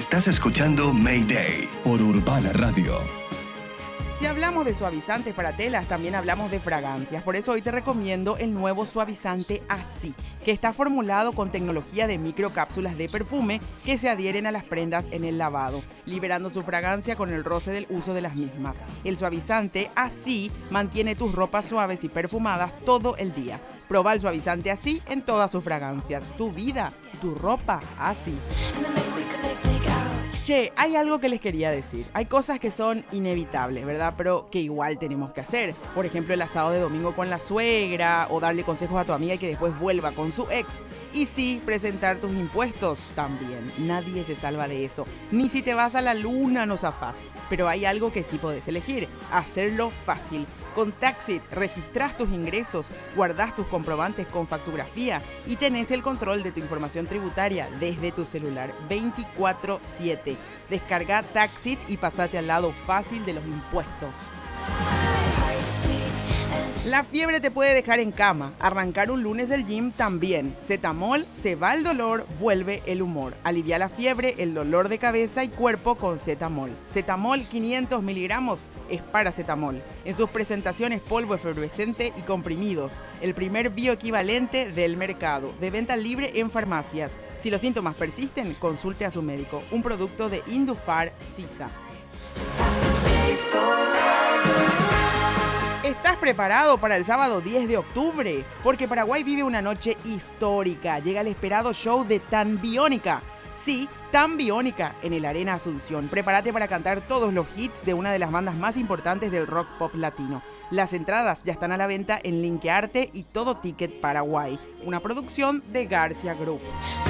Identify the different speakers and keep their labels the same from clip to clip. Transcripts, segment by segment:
Speaker 1: Estás escuchando Mayday por Urbana Radio.
Speaker 2: Si hablamos de suavizantes para telas, también hablamos de fragancias. Por eso hoy te recomiendo el nuevo suavizante Así, que está formulado con tecnología de microcápsulas de perfume que se adhieren a las prendas en el lavado, liberando su fragancia con el roce del uso de las mismas. El suavizante Así mantiene tus ropas suaves y perfumadas todo el día. Proba el suavizante Así en todas sus fragancias. Tu vida, tu ropa, así. Che, hay algo que les quería decir. Hay cosas que son inevitables, ¿verdad? Pero que igual tenemos que hacer. Por ejemplo, el asado de domingo con la suegra, o darle consejos a tu amiga y que después vuelva con su ex. Y sí, presentar tus impuestos también. Nadie se salva de eso. Ni si te vas a la luna no zafás. Pero hay algo que sí podés elegir. Hacerlo fácil. Con Taxit registrás tus ingresos, guardás tus comprobantes con factografía y tenés el control de tu información tributaria desde tu celular 24/7. Descarga Taxit y pasate al lado fácil de los impuestos. La fiebre te puede dejar en cama. Arrancar un lunes del gym también. Cetamol, se va el dolor, vuelve el humor. Alivia la fiebre, el dolor de cabeza y cuerpo con Cetamol. Cetamol 500 miligramos es paracetamol. En sus presentaciones polvo efervescente y comprimidos. El primer bioequivalente del mercado. De venta libre en farmacias. Si los síntomas persisten, consulte a su médico. Un producto de Indufar Sisa. ¿Estás preparado para el sábado 10 de octubre? Porque Paraguay vive una noche histórica. Llega el esperado show de Tan Biónica. Sí, Tan Biónica en el Arena Asunción. Prepárate para cantar todos los hits de una de las bandas más importantes del rock pop latino. Las entradas ya están a la venta en Linkearte y Todo Ticket Paraguay. Una producción de Garcia Group.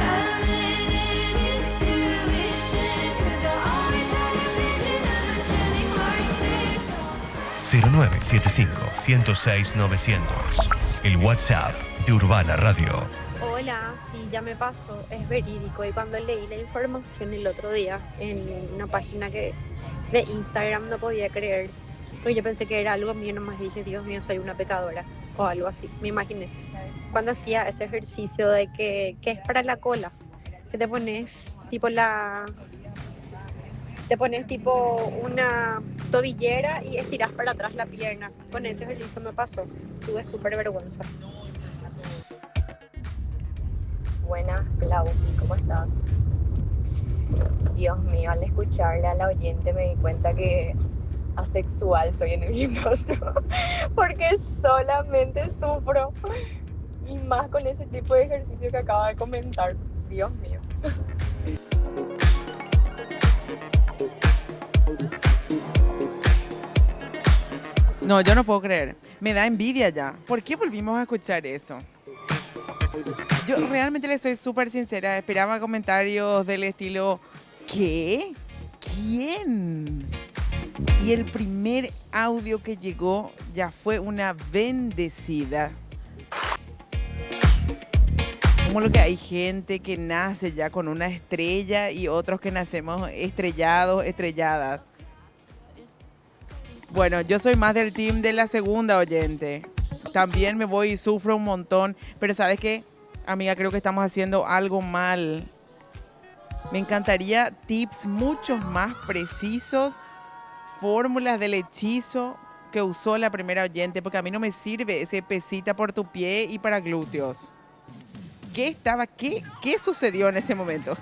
Speaker 1: 0975-106-900. El WhatsApp de Urbana Radio.
Speaker 3: Hola, sí, ya me pasó, es verídico. Y cuando leí la información el otro día en una página de Instagram no podía creer. Porque yo pensé que era algo mío, nomás dije, Dios mío, soy una pecadora. O algo así, me imaginé. Cuando hacía ese ejercicio de que es para la cola, que te pones tipo una tobillera y estiras para atrás la pierna. Con ese ejercicio me pasó. Tuve súper vergüenza.
Speaker 4: Buenas, Claudia, ¿cómo estás? Dios mío, al escucharle a la oyente me di cuenta que asexual soy en el gimnasio. Porque solamente sufro. Y más con ese tipo de ejercicio que acaba de comentar. Dios mío.
Speaker 2: No, yo no puedo creer. Me da envidia ya. ¿Por qué volvimos a escuchar eso? Yo realmente le soy súper sincera. Esperaba comentarios del estilo, ¿qué? ¿Quién? Y el primer audio que llegó ya fue una bendecida. Como lo que hay gente que nace ya con una estrella y otros que nacemos estrellados, estrelladas. Bueno, yo soy más del team de la segunda oyente. También me voy y sufro un montón. Pero ¿sabes qué? Amiga, creo que estamos haciendo algo mal. Me encantaría tips mucho más precisos. Fórmulas del hechizo que usó la primera oyente. Porque a mí no me sirve ese pesita por tu pie y para glúteos. ¿Qué sucedió en ese momento?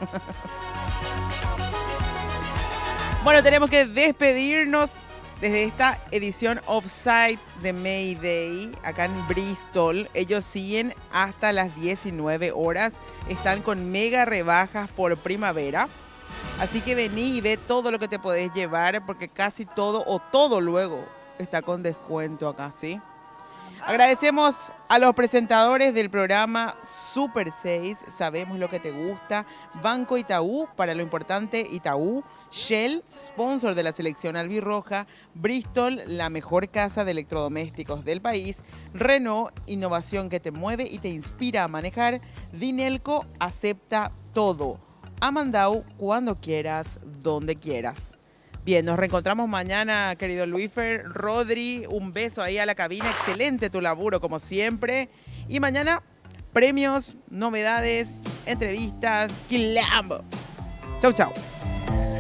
Speaker 2: Bueno, tenemos que despedirnos desde esta edición Offside de Mayday, acá en Bristol. Ellos siguen hasta las 19 horas. Están con mega rebajas por primavera. Así que vení y ve todo lo que te podés llevar, porque casi todo o todo luego está con descuento acá, ¿sí? Agradecemos a los presentadores del programa Super 6, sabemos lo que te gusta, Banco Itaú, para lo importante Itaú, Shell, sponsor de la selección albirroja, Bristol, la mejor casa de electrodomésticos del país, Renault, innovación que te mueve y te inspira a manejar, Dinelco, acepta todo, Amandau, cuando quieras, donde quieras. Bien, nos reencontramos mañana, querido Luifer. Rodri, un beso ahí a la cabina. Excelente tu laburo, como siempre. Y mañana, premios, novedades, entrevistas, quilombo. Chau, chau.